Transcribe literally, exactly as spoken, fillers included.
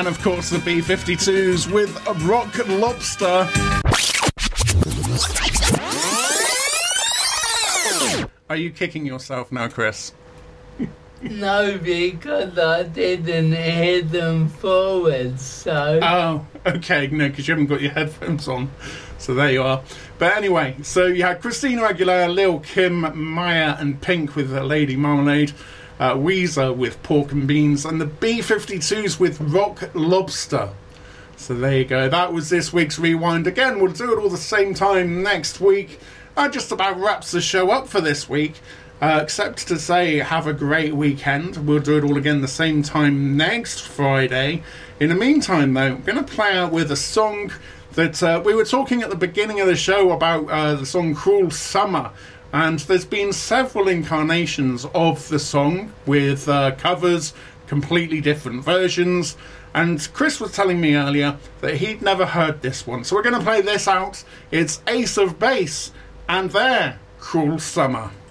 And of course the B fifty-twos with Rock Lobster. Are you kicking yourself now, Chris? No, because I didn't hear them forward, so... Oh, okay, no, because you haven't got your headphones on. So there you are. But anyway, so you had Christina Aguilera, Lil' Kim, Maya and Pink with Lady Marmalade, uh, Weezer with Pork and Beans, and the B fifty-twos with Rock Lobster. So there you go. That was this week's Rewind. Again, we'll do it all the same time next week. That just about wraps the show up for this week. Uh, except to say, have a great weekend. We'll do it all again the same time next Friday. In the meantime, though, I'm going to play out with a song that uh, we were talking at the beginning of the show about uh, the song Cruel Summer. And there's been several incarnations of the song with uh, covers, completely different versions. And Chris was telling me earlier that he'd never heard this one. So we're going to play this out. It's Ace of Base and their Cruel Summer.